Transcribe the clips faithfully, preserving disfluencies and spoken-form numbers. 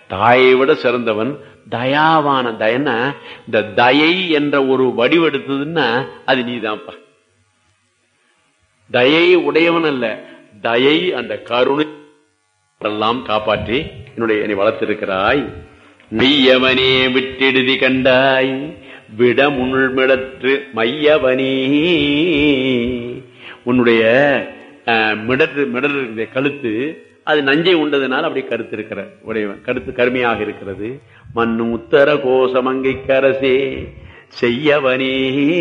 தாயை விட சிறந்தவன் தயாவான தயன. இந்த தயை என்ற ஒரு வடிவெடுத்ததுன்னா அது நீதான்ப்பா. தயை உடையவன் அல்ல, தயை அந்த கருணை எல்லாம் காப்பாற்றி என்னுடைய என்னை வளர்த்திருக்கிறாய். மெய்யவனே விட்டெடுதி கண்டாய் விட முள்மிடற்று மையவனே. உன்னுடைய மிடற்று மிடற்று கழுத்து அது நஞ்சை உண்டதுனால அப்படி கருத்து இருக்கிற உடையவன், கருத்து கருமையாக இருக்கிறது. மண்ணு உத்தர கோசமங்கை கரசே செய்யவனே.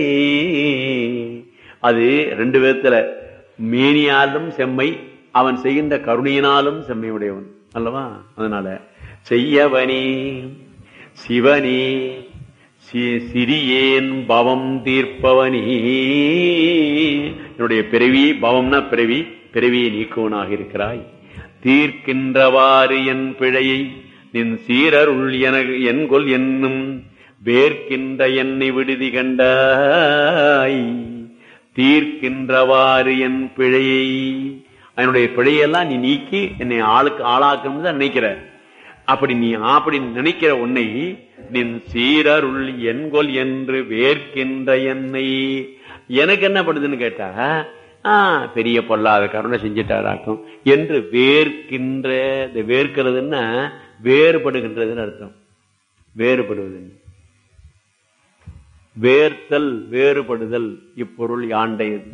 அது ரெண்டு விதத்துல, மேனியாலும் செம்மை, அவன் செய்கின்ற கருணையினாலும் செம்மை உடையவன் அல்லவா. அதனால செய்யவனே சிவனே சிறியேன் பவம் தீர்ப்பவனே. என்னுடைய பிறவி, பவம்னா பிறவி, பிறவியை நீக்குவனாக இருக்கிறாய். தீர்க்கின்றவாறு என் பிழையை நின் சீரருள் என என்கொல் என்னும் வேர்க்கின்ற என்னை விடுதி கண்டாய். தீர்க்கின்றவாறு என் பிழையை, என்னுடைய பிழையெல்லாம் நீ நீக்கி என்னை ஆளுக்கு ஆளாக்கணும் தான் நினைக்கிற. அப்படி நீ அப்படி நினைக்கிற உன்னை நின் சீரருள் என்கொல் என்று வேர்க்கின்ற என்னை, எனக்கு என்ன பண்ணுதுன்னு கேட்டா, ஆஹ் பெரிய பொல்லாத கருணை செஞ்சிட்டாராக்கும் என்று வேர்க்கின்ற. இந்த வேர்க்கிறதுன்னா வேறுபடுகின்றதுன்னு அர்த்தம். வேறுபடுவது, வேர்த்தல், வேறுபடுதல், இப்பொருள் யாண்டையது.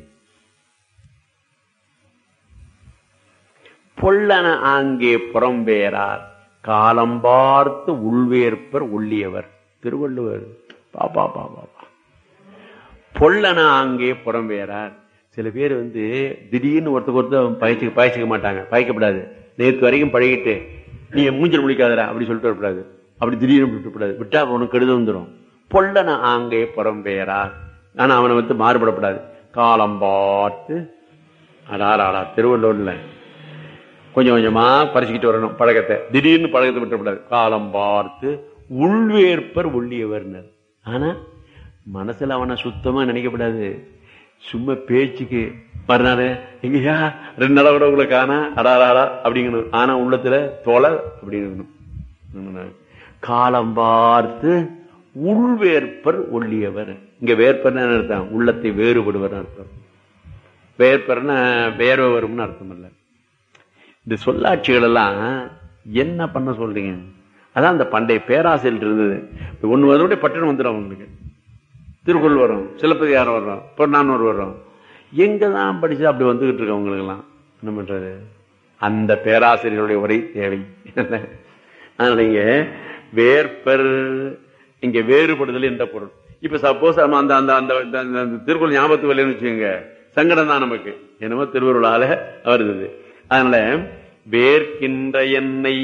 பொல்லன ஆங்கே புறம் வேறார் காலம் பார்த்து உள்வேற்பர் உள்ளியவர். திருவள்ளுவர். பாப்பா பாப்பா பொல்லன ஆங்கே புறம் வேறார். சில பேர் வந்து திடீர்னு ஒருத்தருக்கு ஒருத்தர் பயிற்சி பயிற்சிக்க மாட்டாங்க. பயிக்கப்படாது. நேற்று வரைக்கும் பழகிட்டு நீ மூஞ்சல் முடிக்காதரா அப்படி சொல்லிட்டு வரக்கூடாது. அப்படி திடீர்னு விட்டுக்கூடாது. விட்டா உனக்கு கெடுதல் வந்துடும். பொல்லன ஆங்கே புறம் வேறார். ஆனா அவனை வந்து மாறுபடப்படாது. காலம் பார்த்து அடாராடா. திருவள்ளூர்ல கொஞ்சம் கொஞ்சமா பறிச்சுக்கிட்டு வரணும் பழக்கத்தை. திடீர்னு பழக்கத்தை விட்டுக்கூடாது. காலம் பார்த்து உள்வேற்பர் உள்ளியவர்னர். ஆனா மனசுல அவனை சுத்தமா நினைக்கப்படாது. சும்மா பேச்சுக்கு மறுநாள் எங்கயா ரெண்டு நாள கூட உங்களை காணா அடாராடா அப்படிங்கணும். ஆனா உள்ளத்துல தோலை அப்படின்னு. காலம் பார்த்து உள்வேற்பர் ஒள்ளியவர். இங்க வேற்பர் அர்த்தம் உள்ளத்தை வேறுபடுவர் அர்த்தம். வேற்பர்னா வேர்வை வரும்னு அர்த்தம் இல்ல. இந்த சொல்லாட்சிகள் எல்லாம் என்ன பண்ண சொல்றீங்க? அதான் அந்த பண்டைய பேராசையில் இருந்தது. ஒண்ணு வருடைய பட்டணம் வந்துடும் அவங்களுக்கு. திருக்குறள் வரும், சிலப்பதிகாரம் வரும், பொன்னானூறு வரும். எங்கதான் படிச்சு அப்படி வந்துகிட்டு இருக்கு அவங்களுக்கு எல்லாம். என்ன பண்றது? அந்த பேராசிரியர்களுடைய உரை தேவை. அதனால இங்க வேற்பர், இங்க வேறுபடுதல் என்ற பொருள். இப்ப சப்போஸ் அந்த அந்த அந்த திருக்குறள் ஞாபகத்து வரலன்னு வச்சுக்கோங்க, சங்கடம் தான் நமக்கு. என்னமோ திருவருளால வருது. அதனால வேர்க்கின்ற என்னை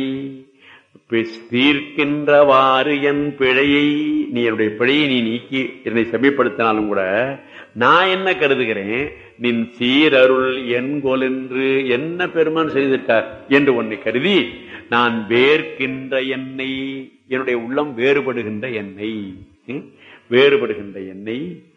தீர்க்கின்றவாறு என் பிழையை, நீ என்னுடைய பிழையை நீ நீக்கி என்னை செம்மைப்படுத்தினாலும் கூட நான் என்ன கருதுகிறேன், நின் சீரருள் என்கொல் என்று என்ன பெருமான் செய்திருக்கார் என்று உன்னை கருதி நான் வேர்க்கின்ற என்னை, என்னுடைய உள்ளம் வேறுபடுகின்ற என்னை, வேறுபடுகின்ற என்னை